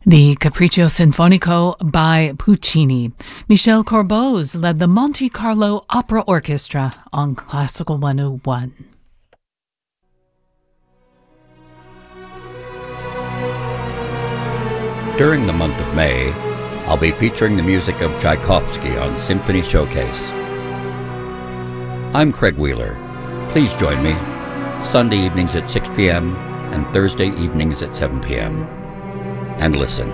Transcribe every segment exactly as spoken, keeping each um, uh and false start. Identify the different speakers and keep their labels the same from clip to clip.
Speaker 1: The Capriccio Sinfonico by Puccini. Michel Corboz led the Monte Carlo Opera Orchestra on Classical one oh one.
Speaker 2: During the month of May, I'll be featuring the music of Tchaikovsky on Symphony Showcase. I'm Craig Wheeler. Please join me Sunday evenings at six p.m. and Thursday evenings at seven p.m. and listen.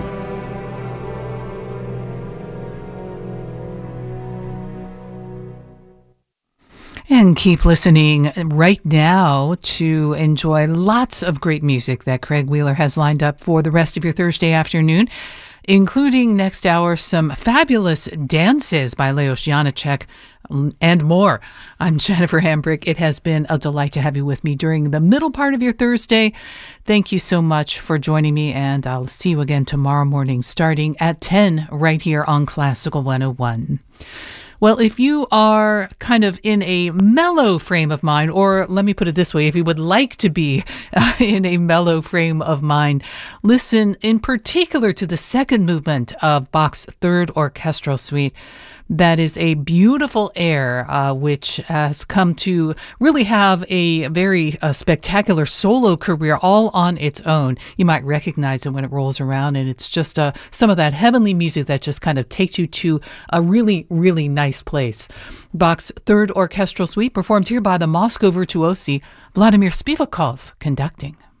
Speaker 1: And keep listening right now to enjoy lots of great music that Craig Wheeler has lined up for the rest of your Thursday afternoon, including next hour some fabulous dances by Leos Janáček and more. I'm Jennifer Hambrick. It has been a delight to have you with me during the middle part of your Thursday. Thank you so much for joining me, and I'll see you again tomorrow morning starting at ten right here on Classical one oh one. Well, if you are kind of in a mellow frame of mind, or let me put it this way, if you would like to be uh, in a mellow frame of mind, listen in particular to the second movement of Bach's Third Orchestral Suite. That is a beautiful air, uh, which has come to really have a very uh, spectacular solo career all on its own. You might recognize it when it rolls around, and it's just uh, some of that heavenly music that just kind of takes you to a really, really nice place. Bach's Third Orchestral Suite performed here by the Moscow virtuosi Vladimir Spivakov conducting.